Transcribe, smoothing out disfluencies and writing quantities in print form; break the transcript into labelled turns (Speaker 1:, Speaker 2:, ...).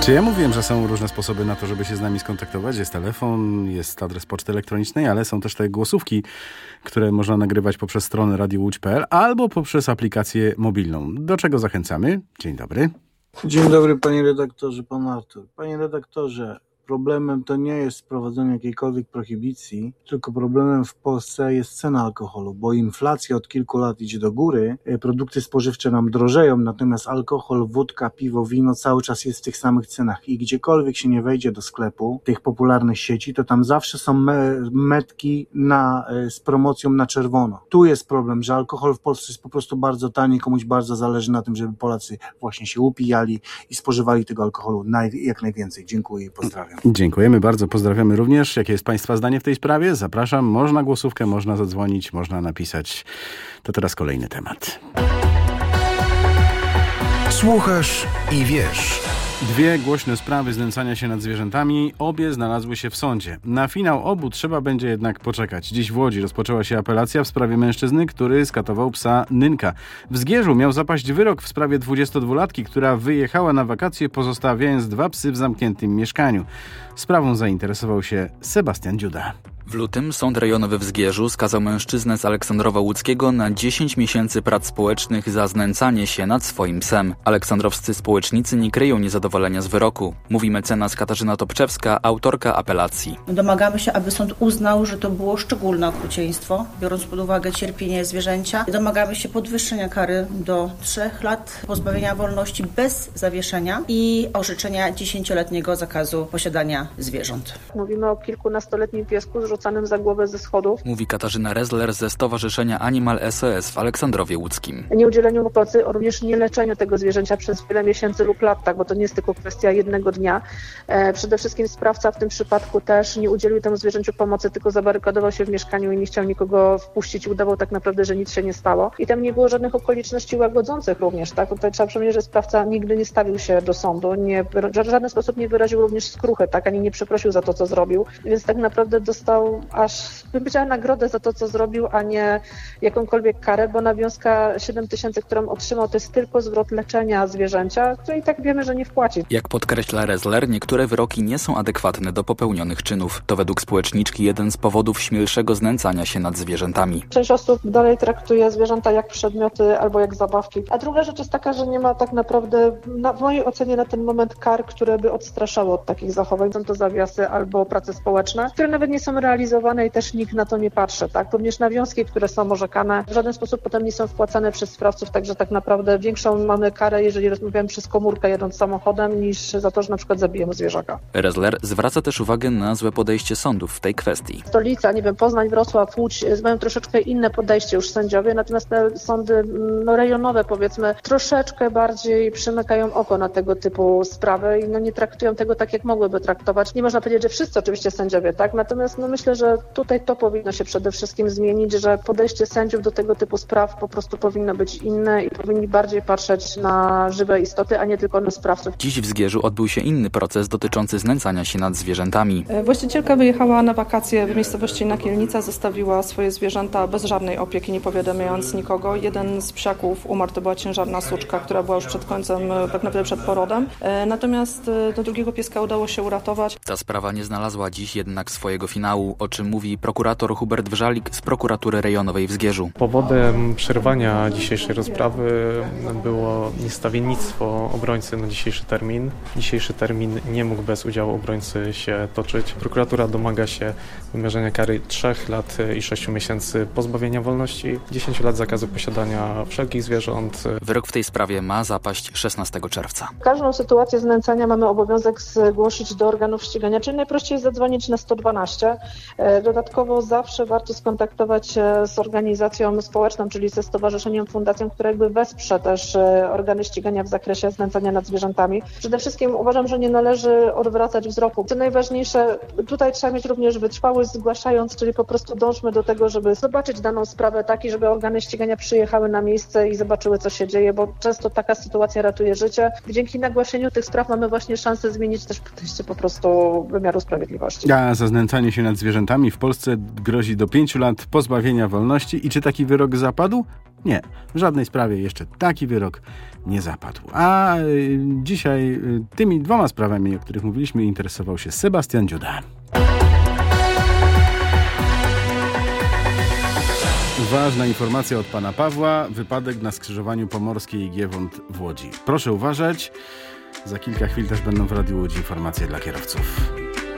Speaker 1: Czy ja mówiłem, że są różne sposoby na to, żeby się z nami skontaktować? Jest telefon, jest adres poczty elektronicznej, ale są też te głosówki, które można nagrywać poprzez stronę radiołódź.pl albo poprzez aplikację mobilną. Do czego zachęcamy? Dzień dobry.
Speaker 2: Dzień dobry, panie redaktorze, pan Artur. Panie redaktorze, problemem to nie jest wprowadzenie jakiejkolwiek prohibicji, tylko problemem w Polsce jest cena alkoholu, bo inflacja od kilku lat idzie do góry, produkty spożywcze nam drożeją, natomiast alkohol, wódka, piwo, wino cały czas jest w tych samych cenach i gdziekolwiek się nie wejdzie do sklepu, tych popularnych sieci, to tam zawsze są metki z promocją na czerwono. Tu jest problem, że alkohol w Polsce jest po prostu bardzo tani, komuś bardzo zależy na tym, żeby Polacy właśnie się upijali i spożywali tego alkoholu jak najwięcej. Dziękuję i pozdrawiam.
Speaker 1: Dziękujemy bardzo, pozdrawiamy również. Jakie jest Państwa zdanie w tej sprawie? Zapraszam, można głosówkę, można zadzwonić, można napisać. To teraz kolejny temat.
Speaker 3: Słuchasz i wiesz.
Speaker 1: Dwie głośne sprawy znęcania się nad zwierzętami, obie znalazły się w sądzie. Na finał obu trzeba będzie jednak poczekać. Dziś w Łodzi rozpoczęła się apelacja w sprawie mężczyzny, który skatował psa Nynka. W Zgierzu miał zapaść wyrok w sprawie 22-latki, która wyjechała na wakacje, pozostawiając 2 psy w zamkniętym mieszkaniu. Sprawą zainteresował się Sebastian Dziuda.
Speaker 4: W lutym Sąd Rejonowy w Zgierzu skazał mężczyznę z Aleksandrowa Łódzkiego na 10 miesięcy prac społecznych za znęcanie się nad swoim psem. Aleksandrowscy społecznicy nie kryją niezadowolenia z wyroku. Mówi mecenas Katarzyna Topczewska, autorka apelacji.
Speaker 5: Domagamy się, aby sąd uznał, że to było szczególne okrucieństwo, biorąc pod uwagę cierpienie zwierzęcia. Domagamy się podwyższenia kary do 3 lat pozbawienia wolności bez zawieszenia i orzeczenia 10-letniego zakazu posiadania zwierząt.
Speaker 6: Mówimy o kilkunastoletnim piesku rzucanym za głowę ze schodów.
Speaker 4: Mówi Katarzyna Rezler ze Stowarzyszenia Animal SOS w Aleksandrowie Łódzkim.
Speaker 6: Nieudzieleniu pomocy, również nie leczeniu tego zwierzęcia przez wiele miesięcy lub lat, tak, bo to nie jest tylko kwestia jednego dnia. Przede wszystkim sprawca w tym przypadku też nie udzielił temu zwierzęciu pomocy, tylko zabarykadował się w mieszkaniu i nie chciał nikogo wpuścić. Udawał tak naprawdę, że nic się nie stało. I tam nie było żadnych okoliczności łagodzących również, tak. Tutaj trzeba przypomnieć, że sprawca nigdy nie stawił się do sądu, w żaden sposób nie wyraził również skruchy, tak, ani nie przeprosił za to, co zrobił. Więc tak naprawdę dostał bym powiedziała, nagrodę za to, co zrobił, a nie jakąkolwiek karę, bo nawiązka 7 000, którą otrzymał, to jest tylko zwrot leczenia zwierzęcia, który i tak wiemy, że nie wpłaci.
Speaker 4: Jak podkreśla Rezler, niektóre wyroki nie są adekwatne do popełnionych czynów. To według społeczniczki jeden z powodów śmielszego znęcania się nad zwierzętami.
Speaker 6: Część osób dalej traktuje zwierzęta jak przedmioty albo jak zabawki. A druga rzecz jest taka, że nie ma tak naprawdę, w mojej ocenie na ten moment kar, które by odstraszały od takich zachowań. Są to zawiasy albo prace społeczne, które nawet nie są realizowane i też nikt na to nie patrzy, tak? Również nawiązki, które są orzekane, w żaden sposób potem nie są wpłacane przez sprawców, także tak naprawdę większą mamy karę, jeżeli rozmawiamy przez komórkę jadąc samochodem, niż za to, że na przykład zabijemy zwierzaka.
Speaker 4: Rezler zwraca też uwagę na złe podejście sądów w tej kwestii.
Speaker 6: Stolica, Poznań, Wrocław, Łódź mają troszeczkę inne podejście już sędziowie, natomiast te sądy rejonowe, powiedzmy, troszeczkę bardziej przymykają oko na tego typu sprawy i nie traktują tego tak, jak mogłyby traktować. Nie można powiedzieć, że wszyscy oczywiście sędziowie, tak? Natomiast myślę, że tutaj to powinno się przede wszystkim zmienić, że podejście sędziów do tego typu spraw po prostu powinno być inne i powinni bardziej patrzeć na żywe istoty, a nie tylko na sprawców.
Speaker 4: Dziś w Zgierzu odbył się inny proces dotyczący znęcania się nad zwierzętami.
Speaker 7: Właścicielka wyjechała na wakacje w miejscowości Nakielnica, zostawiła swoje zwierzęta bez żadnej opieki, nie powiadamiając nikogo. Jeden z psiaków umarł, to była ciężarna suczka, która była już przed końcem, tak naprawdę przed porodem. Natomiast do drugiego pieska udało się uratować.
Speaker 4: Ta sprawa nie znalazła dziś jednak swojego finału, o czym mówi prokurator Hubert Wrzalik z prokuratury rejonowej w Zgierzu.
Speaker 8: Powodem przerwania dzisiejszej rozprawy było niestawiennictwo obrońcy na dzisiejszy termin. Dzisiejszy termin nie mógł bez udziału obrońcy się toczyć. Prokuratura domaga się wymierzenia kary 3 lat i 6 miesięcy pozbawienia wolności, 10 lat zakazu posiadania wszelkich zwierząt.
Speaker 4: Wyrok w tej sprawie ma zapaść 16 czerwca.
Speaker 6: Każdą sytuację znęcania mamy obowiązek zgłosić do organów ścigania, czyli najprościej zadzwonić na 112. Dodatkowo zawsze warto skontaktować się z organizacją społeczną, czyli ze stowarzyszeniem, fundacją, które wesprze też organy ścigania w zakresie znęcania nad zwierzętami. Przede wszystkim uważam, że nie należy odwracać wzroku. Co najważniejsze, tutaj trzeba mieć również wytrwałość zgłaszając, czyli po prostu dążmy do tego, żeby zobaczyć daną sprawę tak i żeby organy ścigania przyjechały na miejsce i zobaczyły, co się dzieje, bo często taka sytuacja ratuje życie. Dzięki nagłaśnieniu tych spraw mamy właśnie szansę zmienić też podejście po prostu wymiaru sprawiedliwości.
Speaker 1: A za znęcanie się nad zwierzętami zwierzętami w Polsce grozi do 5 lat pozbawienia wolności. I czy taki wyrok zapadł? Nie, w żadnej sprawie jeszcze taki wyrok nie zapadł. A dzisiaj tymi 2 sprawami, o których mówiliśmy, interesował się Sebastian Dziuda. Ważna informacja od pana Pawła. Wypadek na skrzyżowaniu Pomorskiej i Giewont w Łodzi. Proszę uważać. Za kilka chwil też będą w Radiu Łódź informacje dla kierowców.